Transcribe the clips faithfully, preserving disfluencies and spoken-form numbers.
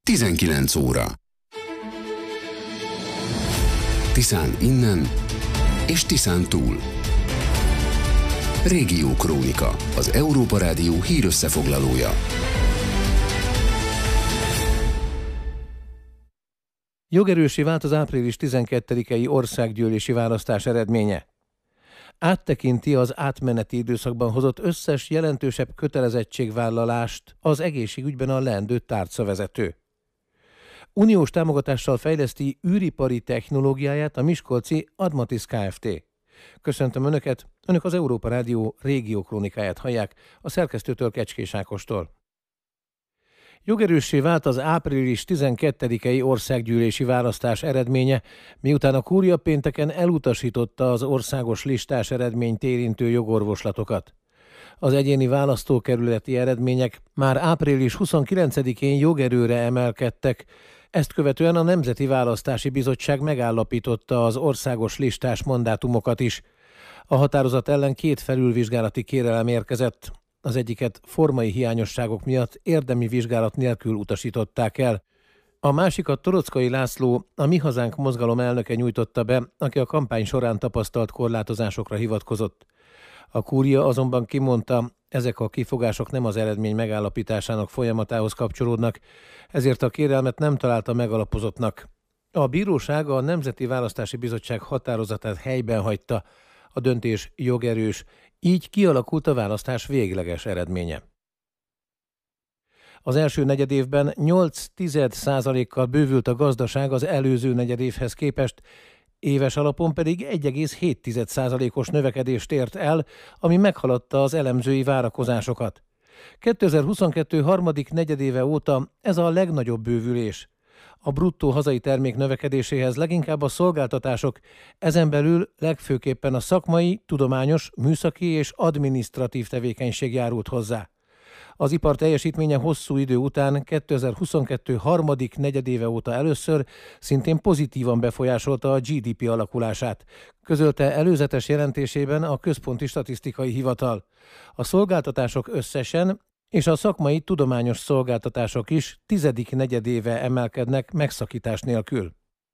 tizenkilenc óra. Tiszán innen és Tiszán túl. Régiókrónika, az Európa Rádió hírösszefoglalója. Jogerőssé vált az április tizenkettedikei országgyűlési választás eredménye. Áttekinti az átmeneti időszakban hozott összes jelentősebb kötelezettségvállalást az egészségügyben a leendő tárcavezető. Uniós támogatással fejleszti űripari technológiáját a miskolci Admatis Kft. Köszöntöm Önöket, Önök az Európa Rádió régiókrónikáját hallják, a szerkesztőtől Kecskés Ákostól. Jogerőssé vált az április tizenkettedikei országgyűlési választás eredménye, miután a kúria pénteken elutasította az országos listás eredményt érintő jogorvoslatokat. Az egyéni választókerületi eredmények már április huszonkilencedikén jogerőre emelkedtek, ezt követően a Nemzeti Választási Bizottság megállapította az országos listás mandátumokat is. A határozat ellen két felülvizsgálati kérelem érkezett. Az egyiket formai hiányosságok miatt érdemi vizsgálat nélkül utasították el. A másikat Torockai László, a Mi Hazánk mozgalom elnöke nyújtotta be, aki a kampány során tapasztalt korlátozásokra hivatkozott. A kúria azonban kimondta, ezek a kifogások nem az eredmény megállapításának folyamatához kapcsolódnak, ezért a kérelmet nem találta megalapozottnak. A bíróság a Nemzeti Választási Bizottság határozatát helyben hagyta, a döntés jogerős, így kialakult a választás végleges eredménye. Az első negyedévben nyolc tized százalékkal bővült a gazdaság az előző negyedévhez képest, éves alapon pedig egy egész hét tized százalékos növekedést ért el, ami meghaladta az elemzői várakozásokat. kétezer-huszonkettő harmadik negyedéve óta ez a legnagyobb bővülés. A bruttó hazai termék növekedéséhez leginkább a szolgáltatások, ezen belül legfőképpen a szakmai, tudományos, műszaki és adminisztratív tevékenység járult hozzá. Az ipar teljesítménye hosszú idő után kétezer-huszonkettő harmadik negyedéve óta először szintén pozitívan befolyásolta a gé dé pé alakulását, közölte előzetes jelentésében a Központi Statisztikai Hivatal. A szolgáltatások összesen és a szakmai tudományos szolgáltatások is tizedik negyedéve emelkednek megszakítás nélkül.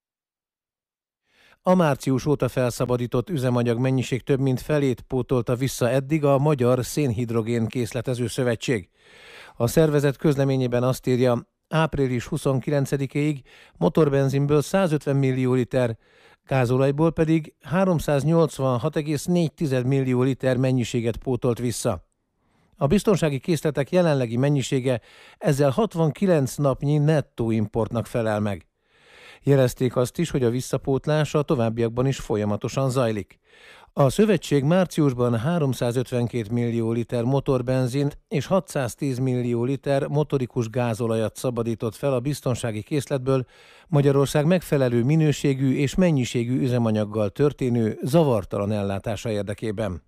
A március óta felszabadított üzemanyag mennyiség több mint felét pótolta vissza eddig a Magyar Szénhidrogén Készletező Szövetség. A szervezet közleményében azt írja, április huszonkilencedikéig motorbenzinből százötven millió liter, gázolajból pedig háromszáznyolcvanhat egész négy millió liter mennyiséget pótolt vissza. A biztonsági készletek jelenlegi mennyisége ezzel hatvankilenc napnyi nettó importnak felel meg. Jelezték azt is, hogy a visszapótlás a továbbiakban is folyamatosan zajlik. A szövetség márciusban háromszázötvenkét millió liter motorbenzint és hatszáztíz millió liter motorikus gázolajat szabadított fel a biztonsági készletből Magyarország megfelelő minőségű és mennyiségű üzemanyaggal történő zavartalan ellátása érdekében.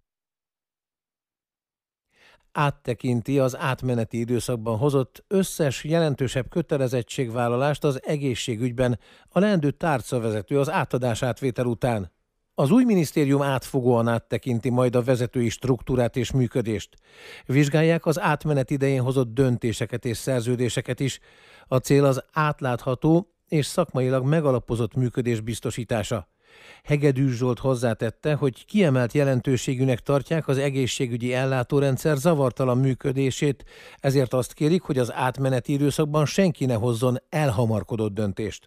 Áttekinti az átmeneti időszakban hozott összes jelentősebb kötelezettségvállalást az egészségügyben a leendő tárcavezető az átadás-átvétel után. Az új minisztérium átfogóan áttekinti majd a vezetői struktúrát és működést. Vizsgálják az átmenet idején hozott döntéseket és szerződéseket is. A cél az átlátható és szakmailag megalapozott működés biztosítása. Hegedűs Zsolt hozzátette, hogy kiemelt jelentőségűnek tartják az egészségügyi ellátórendszer zavartalan működését, ezért azt kérik, hogy az átmeneti időszakban senki ne hozzon elhamarkodott döntést.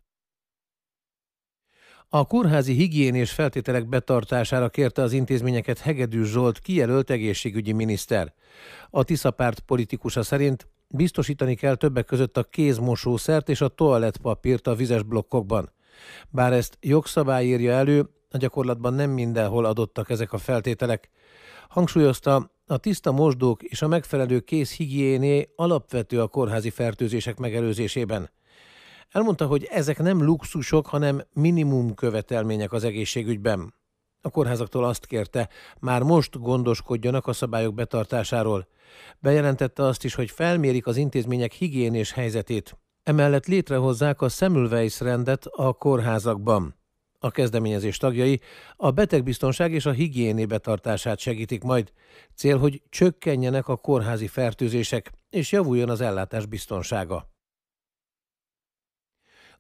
A kórházi higiénés feltételek betartására kérte az intézményeket Hegedűs Zsolt, kijelölt egészségügyi miniszter. A Tisza párt politikusa szerint biztosítani kell többek között a kézmosószert és a toalettpapírt a vizes blokkokban. Bár ezt jogszabály írja elő, a gyakorlatban nem mindenhol adottak ezek a feltételek. Hangsúlyozta, a tiszta mosdók és a megfelelő kézhigiéné alapvető a kórházi fertőzések megelőzésében. Elmondta, hogy ezek nem luxusok, hanem minimum követelmények az egészségügyben. A kórházaktól azt kérte, már most gondoskodjanak a szabályok betartásáról. Bejelentette azt is, hogy felmérik az intézmények higiénés helyzetét. Emellett létrehozzák a Semmelweis rendet a kórházakban. A kezdeményezés tagjai a betegbiztonság és a higiéné betartását segítik majd. Cél, hogy csökkenjenek a kórházi fertőzések, és javuljon az ellátás biztonsága.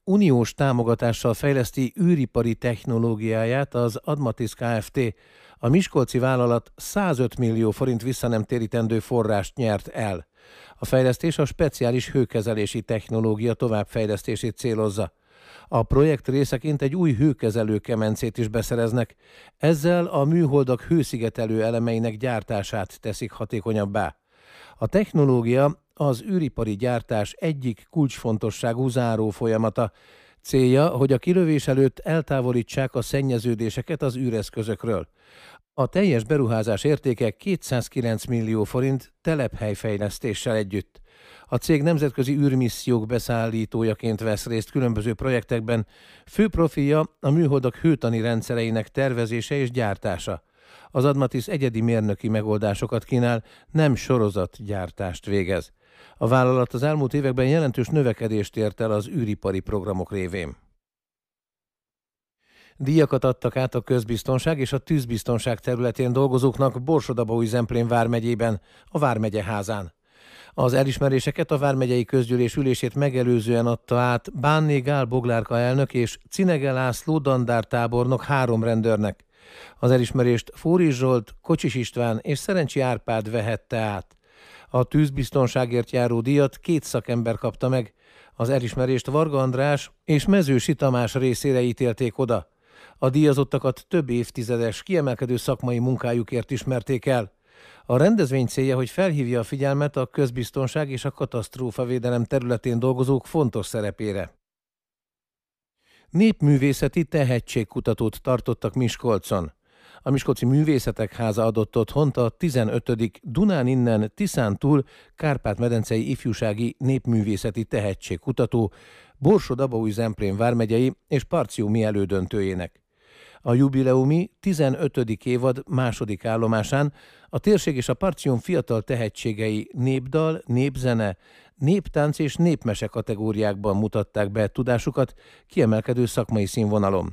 uniós támogatással fejleszti űripari technológiáját az Admatis Kft. A miskolci vállalat százöt millió forint visszanemtérítendő forrást nyert el. A fejlesztés a speciális hőkezelési technológia továbbfejlesztését célozza. A projekt részeként egy új hőkezelő kemencét is beszereznek, ezzel a műholdak hőszigetelő elemeinek gyártását teszik hatékonyabbá. A technológia az űripari gyártás egyik kulcsfontosságú záró folyamata. Célja, hogy a kilövés előtt eltávolítsák a szennyeződéseket az űreszközökről. A teljes beruházás értéke kétszázkilenc millió forint telephelyfejlesztéssel együtt. A cég nemzetközi űrmissziók beszállítójaként vesz részt különböző projektekben, fő profilja a műholdak hőtani rendszereinek tervezése és gyártása. Az Admatis egyedi mérnöki megoldásokat kínál, nem sorozatgyártást végez. A vállalat az elmúlt években jelentős növekedést ért el az űripari programok révén. Díjakat adtak át a közbiztonság és a tűzbiztonság területén dolgozóknak Borsod-Abaúj-Zemplén vármegyében, a Vármegye házán. Az elismeréseket a vármegyei közgyűlés ülését megelőzően adta át Bánné Gál Boglárka elnök és Cinege László dandártábornok három rendőrnek. Az elismerést Fóris Zsolt, Kocsis István és Szerencsi Árpád vehette át. A tűzbiztonságért járó díjat két szakember kapta meg. Az elismerést Varga András és Mezősi Tamás részére ítélték oda. A díjazottakat több évtizedes kiemelkedő szakmai munkájukért ismerték el. A rendezvény célja, hogy felhívja a figyelmet a közbiztonság és a katasztrófavédelem területén dolgozók fontos szerepére. Népművészeti tehetségkutatót tartottak Miskolcon. A Miskolci Művészetek Háza adott otthont a tizenötödik Dunán innen Tiszántúl Kárpát-medencei ifjúsági népművészeti tehetségkutató Borsod-Abaúj-Zemplén vármegyei és Parciumi elődöntőjének. A jubileumi tizenötödik évad második állomásán a térség és a Parcium fiatal tehetségei népdal, népzene, néptánc és népmese kategóriákban mutatták be tudásukat kiemelkedő szakmai színvonalon.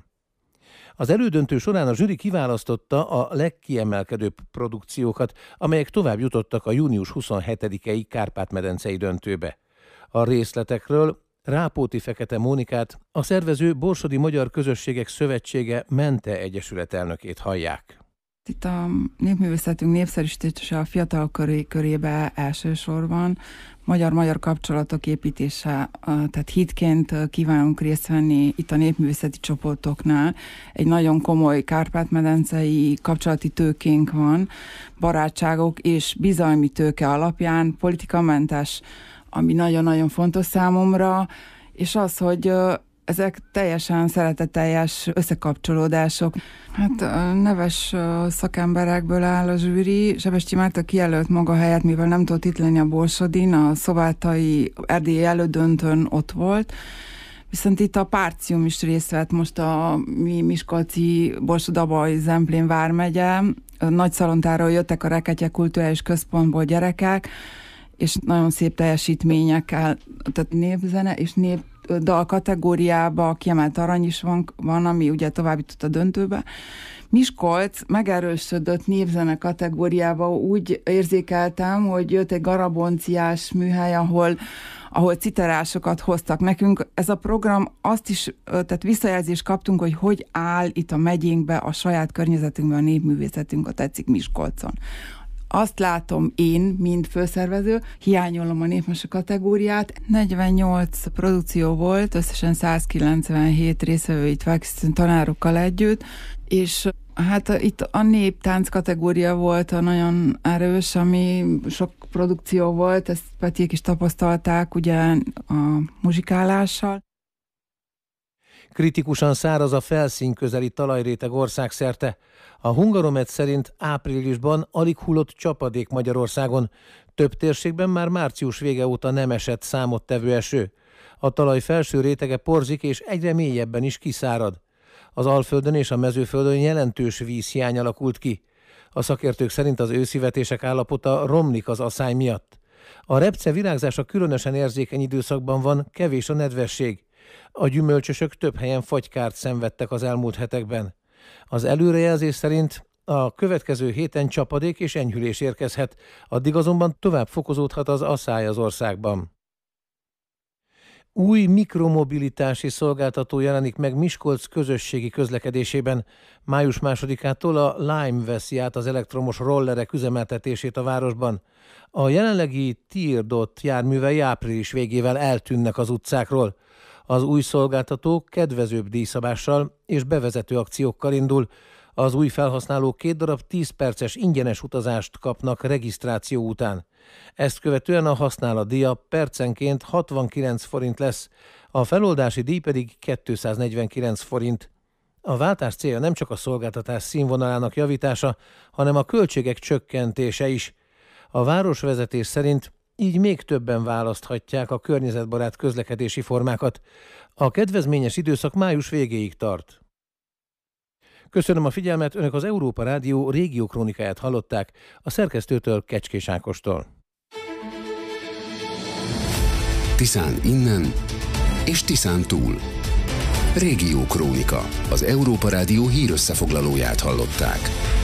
Az elődöntő során a zsűri kiválasztotta a legkiemelkedőbb produkciókat, amelyek tovább jutottak a június huszonhetedikei Kárpát-medencei döntőbe. A részletekről Rápóti Fekete Mónikát, a szervező Borsodi Magyar Közösségek Szövetsége Mente Egyesület elnökét hallják. Itt a népművészetünk népszerűsítése a fiatal köré, körébe elsősorban magyar-magyar kapcsolatok építése, tehát hitként kívánunk részt venni itt a népművészeti csoportoknál. Egy nagyon komoly kárpát-medencei kapcsolati tőkénk van, barátságok és bizalmi tőke alapján, politikamentes, ami nagyon-nagyon fontos számomra, és az, hogy ezek teljesen szeretetteljes összekapcsolódások. Hát neves szakemberekből áll a zsűri. Sebestyi Márta kijelölt maga helyet, mivel nem tudott itt lenni a Borsodin, a szobátai erdélyi elődöntőn ott volt. Viszont itt a Parcium is részt vett, most a mi Miskolci Borsod-Abaúj-Zemplén vármegye. Nagy szalontáról jöttek a Reketje Kulturális Központból gyerekek, és nagyon szép teljesítményekkel, tehát népzene és népdal kategóriába kiemelt arany is van, van, ami ugye tovább jutott a döntőbe. Miskolc megerősödött népzene kategóriába, úgy érzékeltem, hogy jött egy garabonciás műhely, ahol, ahol citerásokat hoztak nekünk. Ez a program azt is, tehát visszajelzést kaptunk, hogy hogy áll itt a megyénkbe, a saját környezetünkben a népművészetünk, a tetszik Miskolcon. Azt látom én, mint főszervező, hiányolom a népmese kategóriát. negyvennyolc produkció volt, összesen százkilencvenhét részvevőit felkészítő tanárokkal együtt, és hát itt a néptánc kategória volt a nagyon erős, ami sok produkció volt, ezt Petiék is tapasztalták ugye a muzsikálással. Kritikusan száraz a felszínközeli talajréteg országszerte. A Hungaromet szerint áprilisban alig hullott csapadék Magyarországon. Több térségben már március vége óta nem esett számottevő eső. A talaj felső rétege porzik és egyre mélyebben is kiszárad. Az Alföldön és a Mezőföldön jelentős vízhiány alakult ki. A szakértők szerint az őszivetések állapota romlik az aszály miatt. A repce virágzása különösen érzékeny időszakban van, kevés a nedvesség. A gyümölcsösök több helyen fagykárt szenvedtek az elmúlt hetekben. Az előrejelzés szerint a következő héten csapadék és enyhülés érkezhet, addig azonban tovább fokozódhat az aszály az országban. Új mikromobilitási szolgáltató jelenik meg Miskolc közösségi közlekedésében. május másodikától a Lime veszi át az elektromos rollerek üzemeltetését a városban. A jelenlegi Tirdot járművei április végével eltűnnek az utcákról. Az új szolgáltató kedvezőbb díjszabással és bevezető akciókkal indul. Az új felhasználók két darab tíz perces ingyenes utazást kapnak regisztráció után. Ezt követően a használatdíja percenként hatvankilenc forint lesz, a feloldási díj pedig kétszáznegyvenkilenc forint. A váltás célja nem csak a szolgáltatás színvonalának javítása, hanem a költségek csökkentése is. A városvezetés szerint így még többen választhatják a környezetbarát közlekedési formákat. A kedvezményes időszak május végéig tart. Köszönöm a figyelmet, Önök az Európa Rádió régiókrónikáját hallották, a szerkesztőtől, Kecskés Ákostól. Tiszán innen és Tiszán túl. Régiókrónika, az Európa Rádió hírösszefoglalóját hallották.